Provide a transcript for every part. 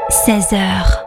16h.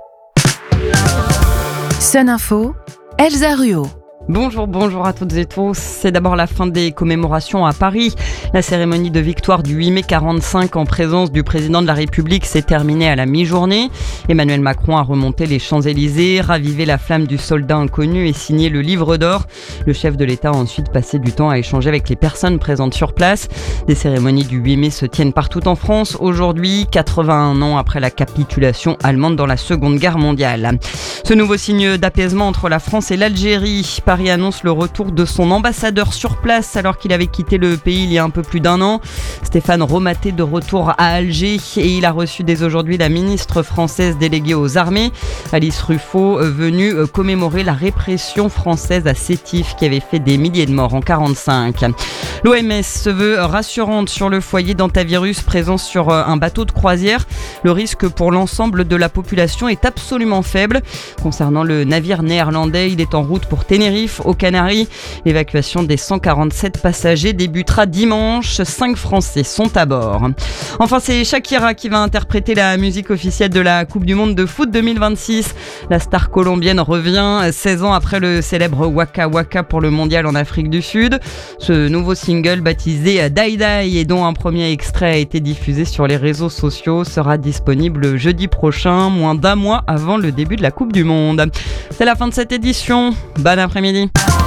Sun Info, Elsa Ruot. Bonjour à toutes et tous. C'est d'abord la fin des commémorations à Paris. La cérémonie de victoire du 8 mai 45 en présence du président de la République s'est terminée à la mi-journée. Emmanuel Macron a remonté les Champs-Élysées, ravivé la flamme du soldat inconnu et signé le livre d'or. Le chef de l'État a ensuite passé du temps à échanger avec les personnes présentes sur place. Des cérémonies du 8 mai se tiennent partout en France. Aujourd'hui, 81 ans après la capitulation allemande dans la Seconde Guerre mondiale. Ce nouveau signe d'apaisement entre la France et l'Algérie. Paris annonce le retour de son ambassadeur sur place alors qu'il avait quitté le pays il y a un peu plus d'un an. Stéphane Romaté de retour à Alger et il a reçu dès aujourd'hui la ministre française déléguée aux armées, Alice Ruffo, venue commémorer la répression française à Sétif qui avait fait des milliers de morts en 1945. L'OMS se veut rassurante sur le foyer d'hantavirus présent sur un bateau de croisière. Le risque pour l'ensemble de la population est absolument faible. Concernant le navire néerlandais, il est en route pour Tenerife, aux Canaries. L'évacuation des 147 passagers débutera dimanche. 5 Français sont à bord. Enfin, c'est Shakira qui va interpréter la musique officielle de la Coupe du Monde de foot 2026. La star colombienne revient 16 ans après le célèbre Waka Waka pour le mondial en Afrique du Sud. Ce nouveau single baptisé Die Die et dont un premier extrait a été diffusé sur les réseaux sociaux sera disponible jeudi prochain, moins d'un mois avant le début de la Coupe du Monde. C'est la fin de cette édition. Bon après-midi.